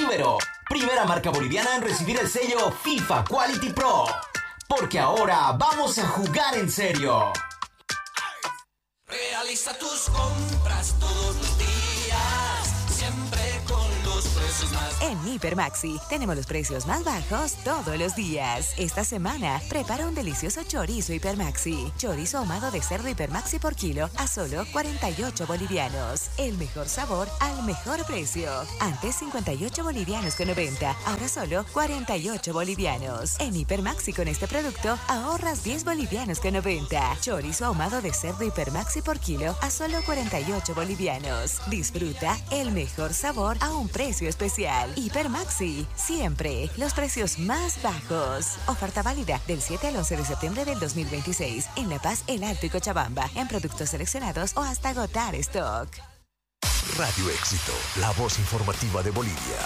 Ibero, primera marca boliviana en recibir el sello FIFA Quality Pro. Porque ahora vamos a jugar en serio. Realiza tus compras todos los días, siempre con los precios más. En Hipermaxi tenemos los precios más bajos todos los días. Esta semana prepara un delicioso chorizo Hipermaxi. Chorizo ahumado de cerdo Hipermaxi por kilo a solo 48 bolivianos. El mejor sabor al mejor precio. Antes 58 bolivianos con 90, ahora solo 48 bolivianos. En Hipermaxi con este producto ahorras 10 bolivianos con 90. Chorizo ahumado de cerdo Hipermaxi por kilo a solo 48 bolivianos. Disfruta el mejor sabor a un precio especial. Hipermaxi, siempre los precios más bajos. Oferta válida del 7 al 11 de septiembre del 2026 en La Paz, El Alto y Cochabamba, en productos seleccionados o hasta agotar stock. Radio Éxito, la voz informativa de Bolivia.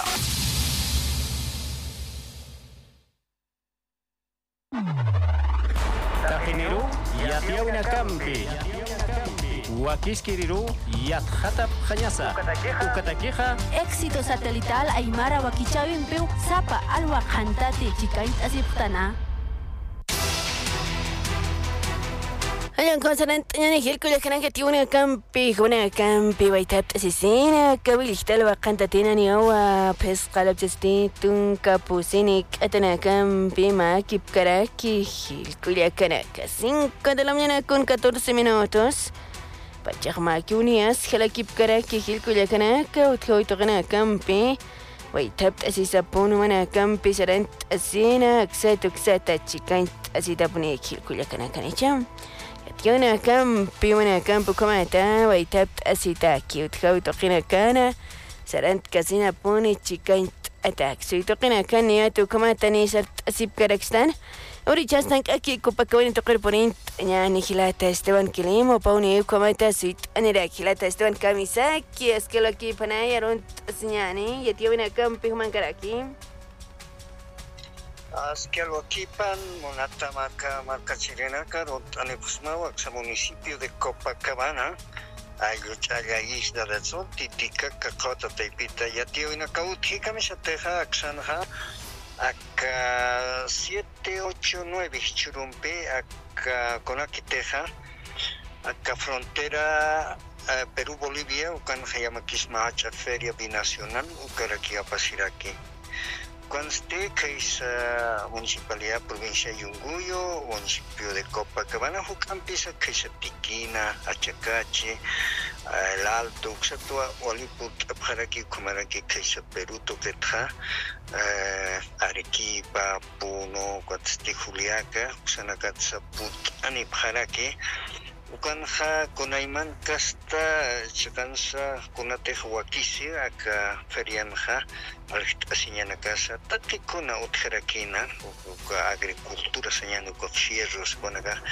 Tajineru yatiawina kampi. Huaquisquiriru yatjatap jañasa. Ucataqueja. Éxito satelital Aymara Wakichawin Peu Zapa Alwa Jantate Chikait Asiptana. Ayan consonante ñani hilko lekana que tiene campi baitap asesina kabilihtal wakantatina ni awa pesqalab tun kapusini atana campi makip karaki hilko lekana 5 de la mañana con 14 minutos. Pachakmaki unias halakip karaki hilko lekana ka uthoito kana campi baitap asisapun mana campi sarant asina aksata chikait asitapuni hilko lekana kanicham. Yana campi wana campo comata waitap asita cute how tokina kana sarant casina pone chikaint attack so tokina kania to comata ni sart asip karakstan ori chastan aquí copacabana tocar ponent yani hilata Esteban Kilimo pauni comata suit anera hilata Esteban Kamisaki es que lo aquí panaya ront señani y tío wana campi human karaki. Asquelo aquí pan monata marca chilena caro anepusmawa sa municipio de Copacabana ayuchaya isla del sol titica cacota taipita ya tío inacauti camisa teja axanja acá 789 churumpe acá conakiteja acá frontera Perú Bolivia ucan llama Quismacha feria binacional ucaraqui apasiraki. Conste que es municipalidad provincia de Yunguyo, municipio de Copacabana, Jucampisa, que es Tiquina, Achacache, El Alto, Uxatua, Oliput, Abjaraki, Kumaraki, que es Perú, Toquetja, Arequipa, Puno, Guatzti, Juliaca, Uxanacatza, Put, Anibjaraki, Ukanja, Kunaiman, Casta, Chacanza, Kunateja, Huaquisi, acá Ferianja, Asiñana casa, tatikuna utjerakina, agricultura señando con fierros, con acá,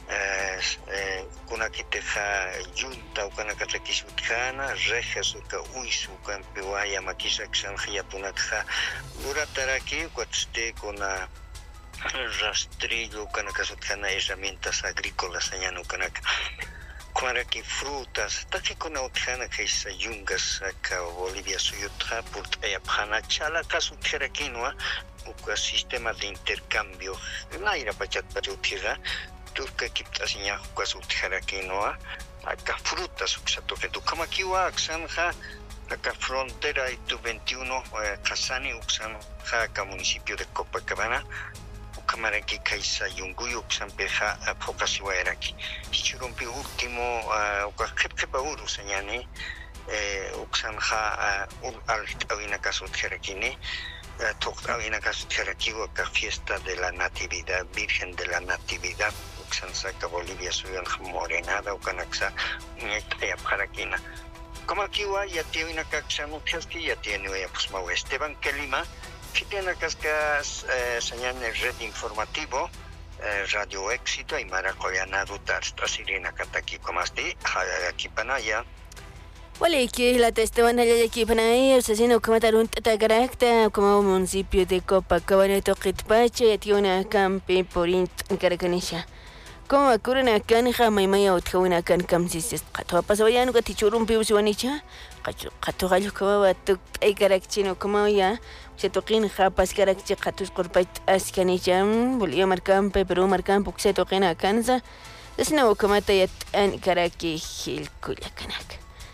con aquí teja junta, con acá tequisutjana, rejas, uka uisu, campeoaya, maquisa, xanja, punakja, durataraki, cuatste con rastrillo, con acá sutjana, herramientas agrícolas, señando con acá. Cuaraki frutas, taki kuna utjana que es yungas acá Bolivia suyutja por ayapjana chala caso teraquinoa un sistema de intercambio naira pachat pachutiga turca kiptasiña caso teraquinoa acá frutas uxato que tu kamakiwa axanja acá frontera y tu 21 Casani uxanja acá municipio de Copacabana Camaraki Kaisa Yunguyo Xampeja Pocasiwa Eraki. Churumpi último Ukakepkepauru señane Uxanja Al caso Terakine Toctavina caso Terakiwa fiesta de la Natividad, Virgen de la Natividad Uxansaca Bolivia Suyan Morenada Ukanaxa Parakina. Como aquí ya tiene una caxan que ya tiene pues Mau Esteban Kelima. Aquí tiene acá señal de red informativo, Radio Éxito, y Maracoyana Ruta, Sirena Kataki, como así, aquí Panaya. Vale, que la Esteban allá aquí Panaya, asesino como tal un tatacaracta, como municipio de Copacabana, Toquetpache, y tiene una campi por Caracanisha. Como kuruna kan maymaya utkawina kan kamsisis qatwa pasawayanu ka tichurun piusiwanicha qatu gallo como batuk ay karakchino como ya se toqin japas karakchi qatus qurpait askanicha Bolivia marcampe Perú marcampe se toqina kansa desna ukamata yat an karaki hilkullakanak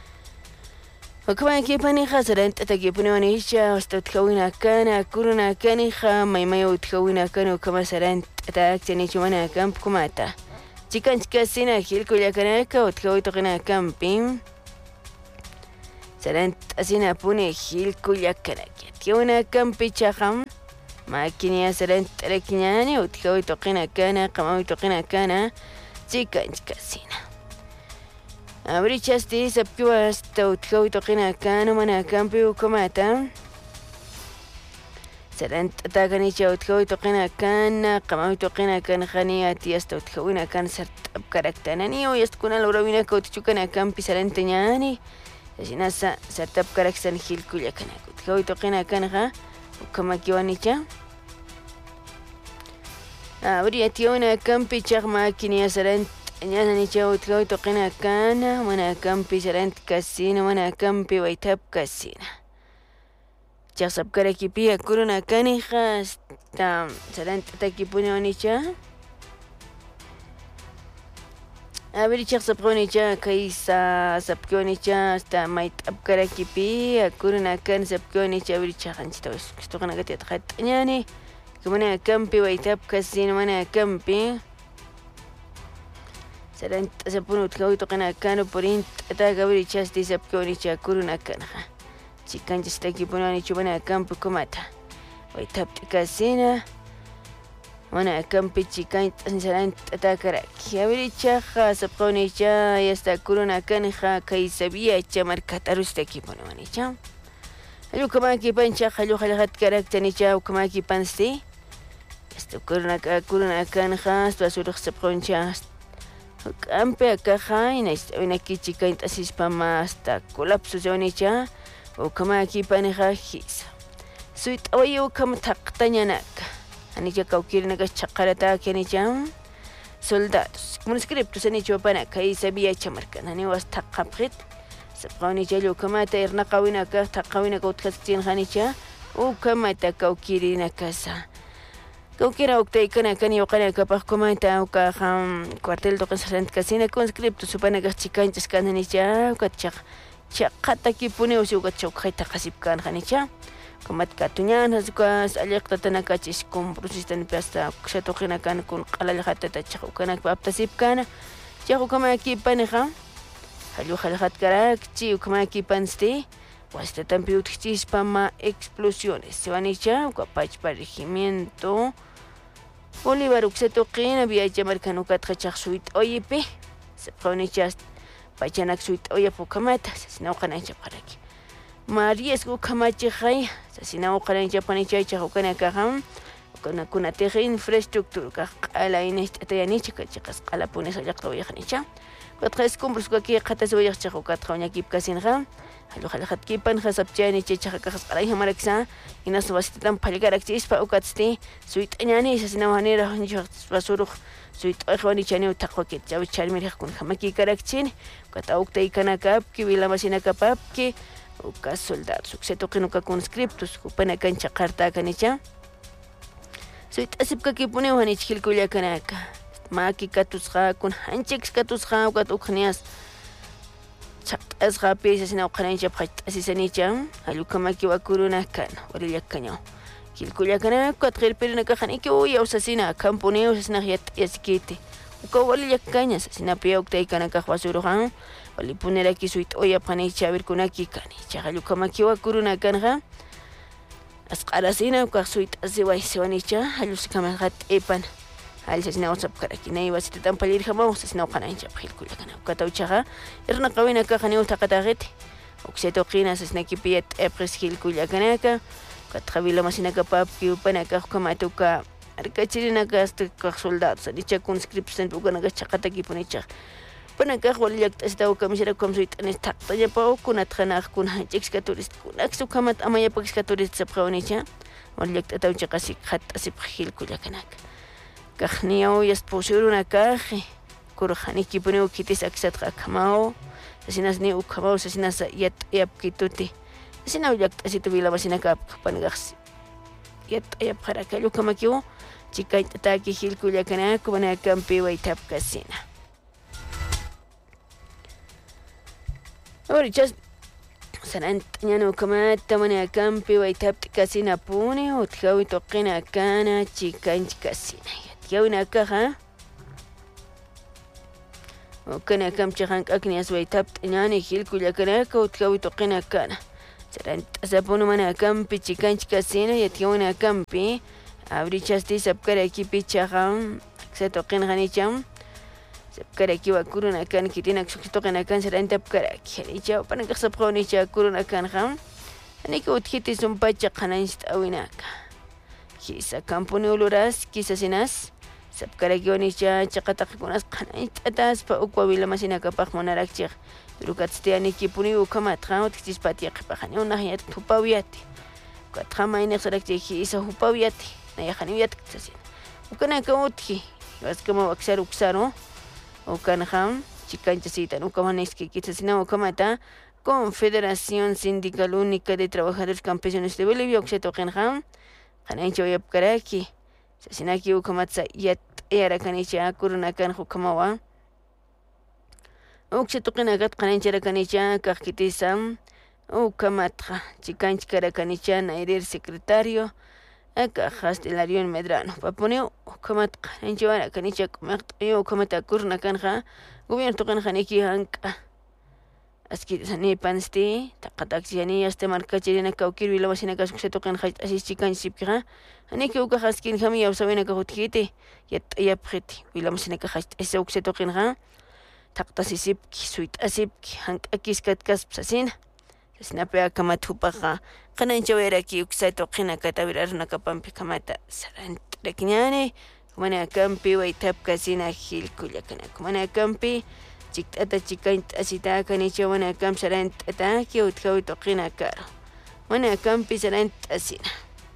وكمان كيف أني خسرت تجيبني إيشا واستتكوينا كان كورونا كان خا ما يتكوينا كان وكما سرنت تاكتني شوانا كم كماتا تكان تكاسينا كيل كل كناكا وتكوي تقنا كم بيم سرنت أسينا بوني كيل كل كناكا تكوينا كم بيتشاخم ما كنيا سرنت ركنياني وتكوي تقنا كان كما تقنا كان تكان تكاسينا Abrichaste sapkiwa hasta utkawi toqina kan mana kampi ukamata Sarant taganicha utkawi toqina kan qamawi toqina kan khaniati hasta utkawina kan sart abkaraktanani o yastkuna lawrawina kautichukana kampi sarantanyani Yasinasa sart abkaraksan hilkulla kana utkawi toqina kan kha ukamakiwanicha Abriationa kampi chaqma kinia sarant Nyana ni chau tkau toqina kana mana kampi sarant kasina mana kampi waitab kasina Chaqsab karakipia kuruna kani khas tam sarant takipuni onicha Abiri chaqsab qonicha kaisa sabkionicha hasta maitab karakipia kuruna kan sabkionicha abiri chaqanchita stoqana gati atqat nyani kumana kampi waitab kasina mana kampi Sarant sapunu tkau toqina kanu porint atagabri chasti sapkioni chakuruna kanha chikancha stakipuni chubana kampu kumata waitab tikasina wana kampi chikancha sarant atakaraki abri chaqa sapqoni cha yasta kuruna kanha kaisabia chamarkatarus takipuni cha alu kamaki pancha khalu khalat karaktani cha kamaki pansti yasta kuruna kanha spasuru sapqoncha Ampe akaja ina kichika intasispa hasta colapso yonicha o kama aquí paneja hisa suit oye o kama taqtañanaka anicha kaukirnaga chaqarata kenicha soldados como scriptos anicha panaka y sabía chamarkan ani was taqaprit sabqani jalo kama ta irna qawina ka taqawina ka utkastin hanicha o kama ta kaukirina casa Kaukira uktay kana kani uqana kapaq kumanta uka cuartel toqin sarant kasina conscripto supana chikanchas kananicha ukachaq chaqata kipuni usi uka chawqayta qasipkan qanicha kumat katuñan hasukas alliqta tanakachis kumbrusistan pasta ksatoqina kan kun qalalhata tachaq ukana aptasipkana chaq ukama kipaneja hallu halhat karakchi ukama kipansti Wasta tampi utkichispa ma explosiones Sevanicha ukapachpa regimiento Bolívar uksatoqina viaja markanukat qachaq suit oyepe Sepqawnichas pachanak suit oya pukamata Sasina uqanaycha qaraki Marías ukamachi khay Sasina uqanaycha panichay ukana kaham Ukana kunateja infraestructura Qala inest atayanicha kachiqas qala punes allaqta uyaqnicha Qatqas kumbros kaki qatas uyaqchaq ukatqawña kipkasinqa Halu halaqat kipan hasapchani chichaqa qas qalayha maraksa Inas wasitan palgarakchispa ukatsti Suit añani sasina manera basuruq Suit oiqwani chani utaqwakit Chawi charmiraq kun hamaki karakchini Ukata uktay kanakapki Vilamasinakapapki Uka soldados Uksetoqin uka conscriptos Upana kancha qartakanicha Suit asipka kipuni uhanich hilkulla kanaka Maki katusqa kun hanchik katusqa ukat uqnias Chaqt'asqa pirsasina uqanaycha pqach'asisanicha Alukamaki wakuruna kan warillakañaw Kilkullakana qatqirpirinaka qaniki uya usasina kampuni usasina yasikiti Uka warillakaña sasina piya uktaykanakaq basuruqa Walipuneraki suit uya pqanaycha avirkunaki kani Chaqa alukamaki wakuruna kanja Asqarasina uka suit asiway siwanicha Alusikamaqa t'ipana Alsasina usapkaraki naywa sitatan palirhamamos sasina uqanaycha qhilkullakana ukatawchaqa irna qawinaka qani utaqataqiti uksetoqina sasina kipiyat epres qhilkullakanaka ukatqa Vilamasinakapapki upanaka ukamata uka arkachirinaka hasta kaq soldados anicha conscriptos ukanaka chaqata kipunichaq upanaka walillakta ukamisharakum suitanis taqtañapa ukunatqanaq kuna hanchikska turistkunakas ukamata amayapakska turist sapqawnicha walillakta tawchaqa si qhat'asip qhilkullakanaka Kajniaw yaspusuruna kaje kurjani kipuni ukitis aksat kamao sasinas ni ukamao sasinas yat yap kituti sasina uyak asitu vila masina kap pangax yat yap harakalu kamakiu chikay tataki hilkulla kana kubana kampi waitap kasina ahora just sanant ñano kamata mana kampi waitap kasina puni utkawi toqina kana chikay kasina yatkawi nakaha وكان كم شخانك أكني أسوي تبت إناني خيل كل كناك وتكوي تقنا كنا سرنت أسبون منا كم بيتشي كانش كاسينا يتكونا كم بي أبري شاستي سبكر أكي بيتشا خام أكسا تقين غني جام سبكر أكي وكورونا كان كتينا كشوك تقنا كان سرنت أبكر أكي هني جاو بنا كسب خوني شا كورونا كان خام هني كوتكيتي سمباتشا خنانشت أويناك كيسا كامبوني ولوراس كيسا سيناس sabkarakiwanischa chaqataqikunasqa atas pa ukwa wilamashinakapaq munarakchik turukatztianikipuni ukamatqa utkichispa atiaqipaqani unaqyat hupawiyati ukatqa mayniqsarakchiki isa hupawiyati nayaqaniwiyati ksasina ukanaka utki waskama waksar uksaro ukanqa chikanchasitan ukamanisqi kisasina ukamata Confederación Sindical Única de Trabajadores Campesinos de Bolivia uksatoqinqa qanancha uyapkaraki sasinaki ukamatsa yat yarakanicha kurunakan hukamawa uksatuqinakat qanancharakanicha kaqkitisam ukamatqa chikanchikarakanicha nairir secretario akajas de Larión Medrano papuniu ukamatqa qananchawarakanicha kumaqt'uyu ukamata kurunakanja gobierno tuqanjaniki hanka askidasani pansti taqataksiyani hasta markachirina kawkir wilawasinaka suksatuqin hajt asischikanchipkiqa aniki uka haskin hami yawsawinaka hutkiti yat'ayapqiti wilawasinaka hajt esa uksatuqinqa taqtasisipki suit'asipki hank'akiskatkaspsasina sasinapi akamat hupaqa qananchawayraki uksatuqinaka tawirarunakapanpi kamata sarant'rakñani kumana akampi waytapkasina hillkullakana kumana akampi chiktata chikaynta asitaka nicha wana akam saranta ataki utkawi toqina karo wana akampi saranta asina.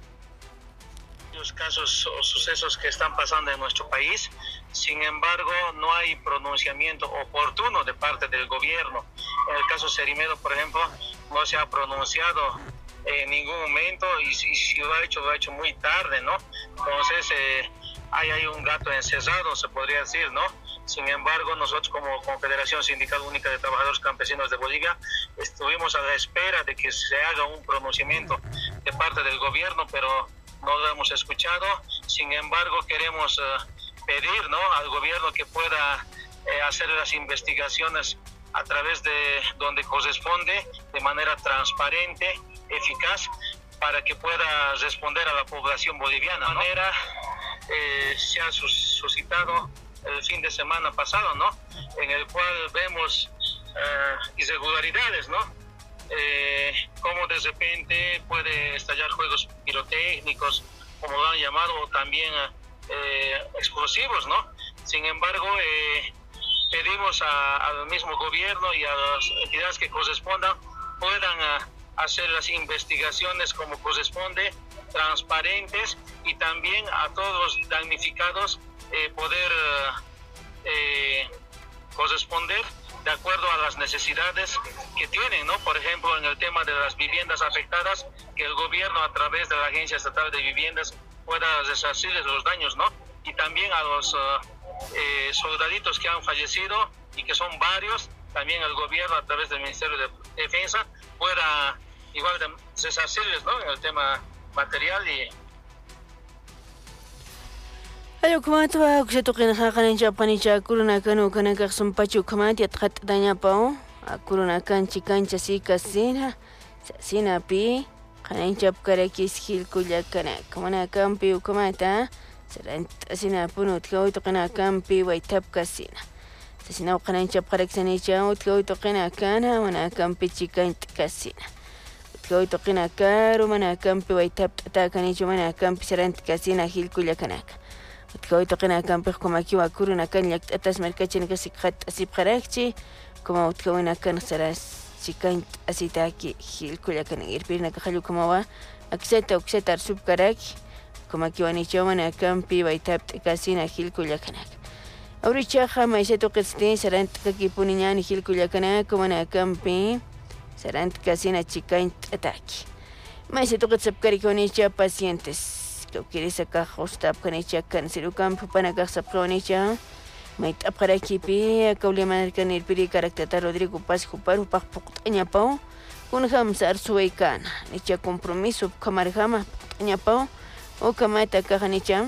Los casos o sucesos que están pasando en nuestro país, sin embargo no hay pronunciamiento oportuno de parte del gobierno. En el caso Cerimero, por ejemplo, no se ha pronunciado en ningún momento y si lo ha hecho muy tarde, ¿no? Entonces hay un gato encerrado, se podría decir, ¿no? Sin embargo, nosotros como Confederación Sindical Única de Trabajadores Campesinos de Bolivia estuvimos a la espera de que se haga un pronunciamiento de parte del gobierno, pero no lo hemos escuchado. Sin embargo, queremos pedir, ¿no?, al gobierno que pueda hacer las investigaciones a través de donde corresponde, de manera transparente, eficaz, para que pueda responder a la población boliviana. De manera se ha suscitado el fin de semana pasado, ¿no?, en el cual vemos irregularidades, ¿no?, como de repente puede estallar juegos pirotécnicos, como lo han llamado, o también explosivos, ¿no? Sin embargo, pedimos al mismo gobierno y a las entidades que correspondan puedan hacer las investigaciones como corresponde, transparentes, y también a todos los damnificados poder corresponder de acuerdo a las necesidades que tienen, ¿no? Por ejemplo, en el tema de las viviendas afectadas, que el gobierno a través de la Agencia Estatal de Viviendas pueda resarcirles los daños, ¿no? Y también a los soldaditos que han fallecido, y que son varios, también el gobierno a través del Ministerio de Defensa pueda igual resarcirles, ¿no?, en el tema material. Y ayo kumatwa kusatuqina qanancha qanicha kuruna kanu kanaka sumpachu kamati atqat daña pao kuruna kanchi kancha sikasina sasina pi qanancha karakis hilkulla kana kamana kampi ukamata sarant asina punut kawtuqina kampi waitapkasina sasina qanancha qaraksanicha utkawtuqina kana wana kampi chikant kasina utkawtuqina karu mana kampi waitap takanicha mana kampi sarant kasina hilkulla kanaka utkawi toqina kampi kumakiwa kuruna kan llaqtatas markachini kasikhat asipqarakchi kuma utkawina kan saras chikant asitaki hilkulla kan irpirina kajallu kumawa aksata uksata arsupkaraki kumakiwani chawmana kampi waitap kasina hilkulla kanak Aurichaja maiseto qitsti sarantka kipuniñani hilkullakanaka mana kampi sarantka sina chikain ataki. Maiseto qitsapkarikonicha pacientes. Kaukirisa kahostapkanicha kanseru campo panakasapkonicha. Mait aparakipi kauliamanarkan irpiri karaktata Rodrigo Paz Juparu pakpuqt'añapaw kunham sarsuwaykana nicha compromiso kamarhama puqt'añapaw ukamata kaqanicha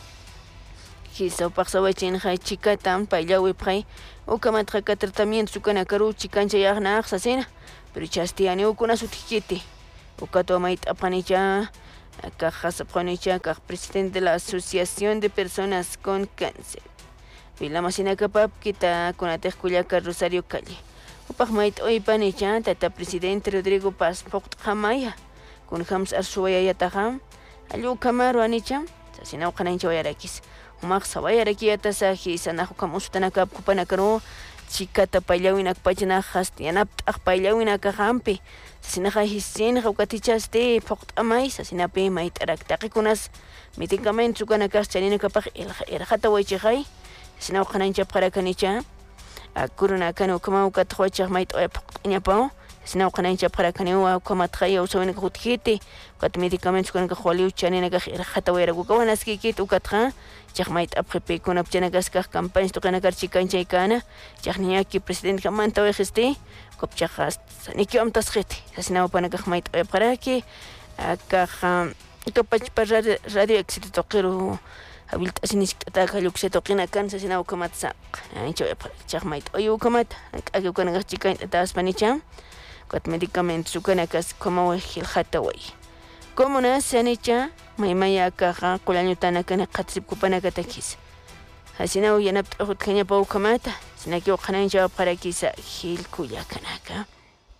Kisawpaq sawachinqa chikatam payllawipqay ukamata tratamiento sukanakaru chikancha yaqnaq sasina pero chastiani ukuna sutikiti ukato mait apanicha kaqasapqanicha kaq presidente de la Asociación de Personas con Cáncer Vilamasinankapap kita kunatej kullaka Rosario Calle. Upaq mait oypanicha tata presidente Rodrigo Paz Puqtqamaya. Kunhams arsuwayayataqa allu kamaru anicha sasinawqanancha wayarakis. Umaq sawayarakiyata saji sanahu kamusutanakap kupanakaru chikata payllawinak pachanaq hastiyanaptaq payllawinaka hampi. Sasinaqa hisinqa ukatichaste puqt'amay sasinapi mait araktaqikunas medicamento sukanakas chaninakapaq irqata waychaqay. Sinawqanancha parakanicha kuruna kanu kama ukathuachaq mait oyapaqñapaw sinawqanancha parakaniwa ukamatqaya usawinaka hutkiti ukat medicamentos kunaka hualiu chaninaka irqata wayrakuka wanaskikit ukatqa chaq mait apqipi kunap chanakaskaq campañas tuqanakar chikanchay kana chaq niñaki presidente kamanta wejiste kopchaq saniki amtasqiti sasinawpanakaq mait oyapqaraki akaq kapachpa radio éxito toqiru Habilt asiniskataka lukseto qinakan sasina ukamatsa ancho chaqmait oy ukamat aki ukanaqa chikain taspanicha kat medicamentos ukanakas como hilhata way como nasanicha maymaya kaqa qulañutana kana qatsip kupanaka takis hasina uyanap utkanya pa ukamata sinaki uqanancha para kisa hilkuya kanaka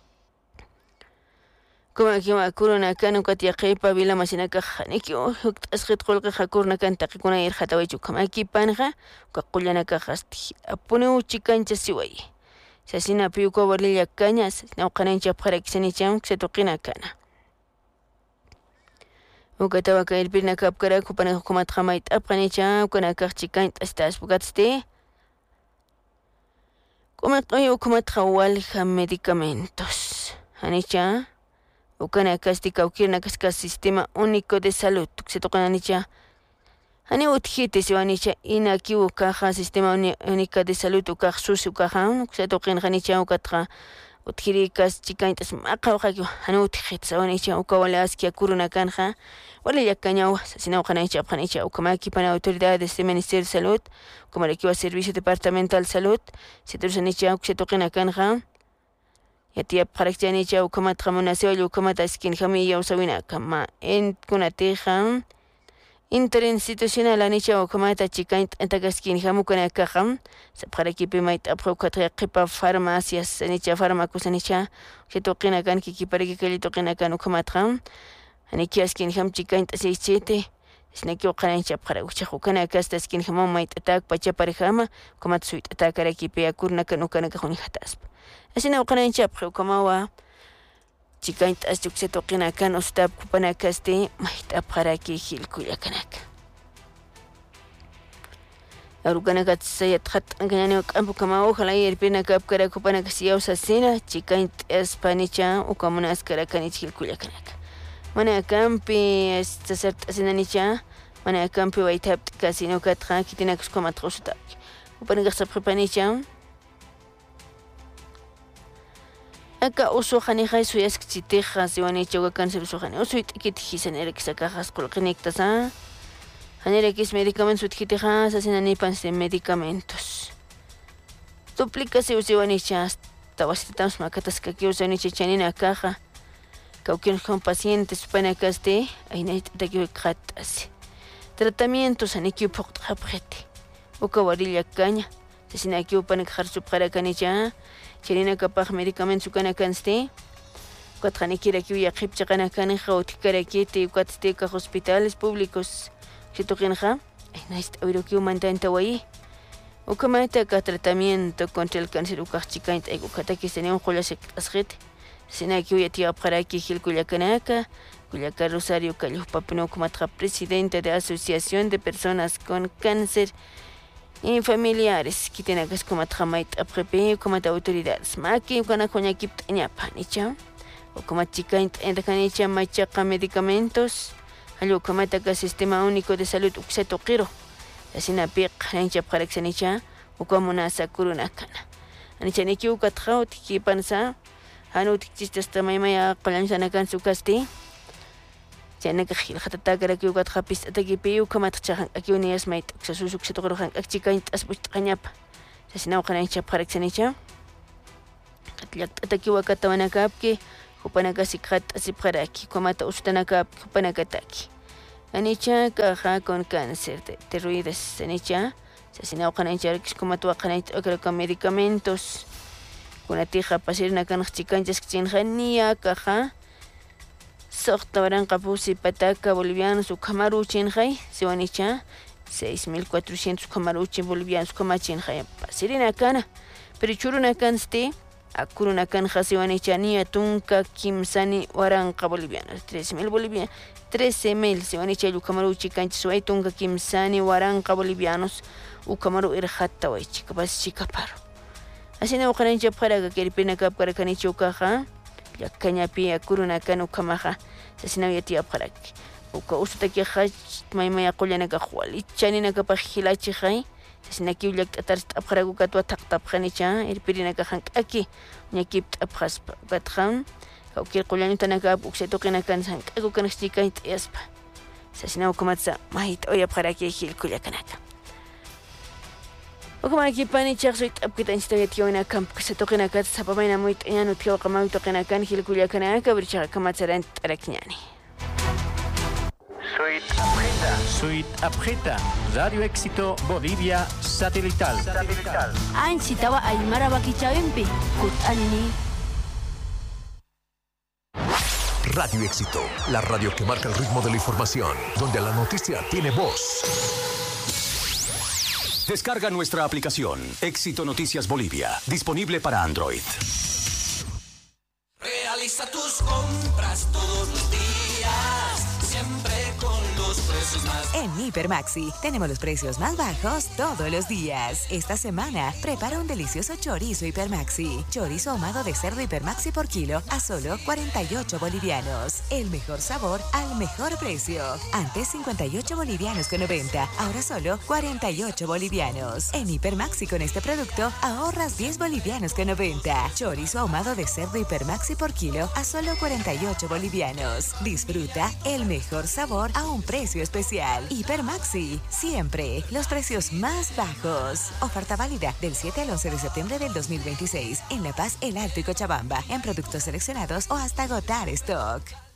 Como aquí kuruna kanu katiaqaypa Vilamasinaqa haniki asqit qulqa hakurna kan taqikuna irqatawaychu kama aquí panja qaqullanaka hasti apuni chikancha siway sasina piuko warlilla kañas nawqanancha pharakisanicham ksatuqina kana ukatawa kairpirna kapkara kupana hukumat khamait apqanicha ukana kaqchikan tastas bugatste como qoy hukumat khawal medicamentos hanicha Ukana kasti kaukirna kaska sistema único de salud se tocan anicha ani uthite se anicha inaki ukaja sistema único de salud ukaj susu ukaja se toqin anicha ukatra uthirikas chikantas maqa uqaki ani uthit se anicha ukawala askia kuruna kanja wala yakanya sina uqanicha apqanicha ukamaki para autoridades de Ministerio de Salud como el Servicio Departamental de Salud se trusanicha se toqina kanja Yatia parakchanicha ukamat khamunaseo ukamat askin khamiya usawina kama en kunateja interinstitucional anicha ukamata chikain antagaskin khamukana kaham sapraki pimait apropria qipa farmacias anicha farmacos anicha ketoqina kan kikipariki kelitoqina kan ukamat kham aniki askin kham chikain asichete sneki uqanancha para uchaqukana kastas kin khamamait atak pacha parejama ukamat suit atakaraki pe akurna kan ukana khuni hatasp Asina uqanancha pqawkamawa chikaint astukse toqina kan ustab kupanakaste mahita pharaki hilkullakanaka Arukanaka sayat khat angani kampu kamawa khala yerpina kapkara kupanakasi usasina chikaint espanicha ukamunas karakani hilkullakanaka Mana kampi sasart asinanicha mana kampi waitap kasino katra kitinakus komatrusta Upanakasa prepanicha Aka uso khani khay suyas kchiteja siwani choga cáncer uso khani uso itikit hisanera kisakajas kulqinektasa hanera kis medicamentos utkiteja sasinani panse medicamentos duplica siwani chas tawasitamos makatas kaki usani chichanina caja kaukin con pacientes panakaste aina taki khatas tratamientos aniki puqtqapqeti ukawarilla kaña sasinaki upanak kharsu qarakanicha Chirina kapaq medicamentos ukana kanste Katranekira kiuya qipchaqana kanija utikarakiti ukatstika hospitales públicos Chituqinja Naist Eurokiu mantanta wayi Ukamata ka tratamiento contra el cáncer ukachikaint ukataki senion qolasek asqit Sina kiuya tia paraki hilkullakanaka Kullaka Rosario Calluh Papino ukamatra presidente de Asociación de Personas con Cáncer y familiares que tienen que como tramait aprepe como autoridades maki kana konya kip ñapa nicha o como chica entre canicha machaca medicamentos algo como ta sistema único de salud uxeto qiro asina piq nicha paraxanicha o como una sakuruna kana anicha niki ukatkhau tiki pansa anu tikistas tamaymaya qalanzana kan sukasti Tiene que ir a tratar que ugat rapis ataki piu como tchahan aquí unias mait xasusuk xetorohan akchika asbut qanyapa sasina qanaicha paraxanicha qatlak ataki wakatawana kapki hupanaka sikhat asipqaraki como ta ustanaka hupanaka taki anicha caja con cáncer de tiroides anicha sasina qanaicha como tu qanaicha con medicamentos con atija pasirna kan chikanjas chinjania caja Sohtabaran Kapusi Pataca bolivianos o Camaruchin Hay, Siwanicha, 6.400 Camaruchin bolivianos Comachin Hay, Pasirina Cana, Perichuruna Canste, Akuruna Canja Siwanicha, Nia Tunca, Kimsani, Waranca bolivianos, 3.000 bolivianos, 13.000 Siwanicha, Ucamaruchi Canchisuay, Tunca, Kimsani, Waranca bolivianos, Ucamaru Irjata, Chicapas Chicaparo. Así no Ucarancha para que el Pinacap para Canicho Caja. Ya cañapi akuruna kanu kamaja sasina yatia parak uka usutaki haj maymaya qollana ka khwali chanina ka paghilachi khay sasina ki ulak atar apkharagu katwa taqtap khanicha irpirina ka hank aki nyakip apkhas batkham ka ukir qollani tanaka ukseto qina kan hank aku kan stika yaspa sasina ukumatsa mahit oya apkharaki hil kullakanaka Como aquí pani chaksuit apkitan historia tiona camp que se toquen acá sapamaina muy teñano tio kamau toquen acá en Gilculia Canaca bricha kamatsaran tarakñani. Suite Abjeta, Radio Éxito Bolivia Satelital. Ancitawa Aymara Bakichawempi, Kutanini. Radio Éxito, la radio que marca el ritmo de la información, donde la noticia tiene voz. Descarga nuestra aplicación Éxito Noticias Bolivia, disponible para Android. Realiza tus compras todos los días, siempre con los precios más. En Hipermaxi tenemos los precios más bajos todos los días. Esta semana prepara un delicioso chorizo Hipermaxi. Chorizo ahumado de cerdo Hipermaxi por kilo a solo 48 bolivianos. El mejor sabor al mejor precio. Antes 58 bolivianos con 90, ahora solo 48 bolivianos. En Hipermaxi con este producto ahorras 10 bolivianos con 90. Chorizo ahumado de cerdo Hipermaxi por kilo a solo 48 bolivianos. Disfruta el mejor sabor a un precio especial. Hipermaxi, siempre los precios más bajos. Oferta válida del 7 al 11 de septiembre del 2026 en La Paz, El Alto y Cochabamba, en productos seleccionados o hasta agotar stock.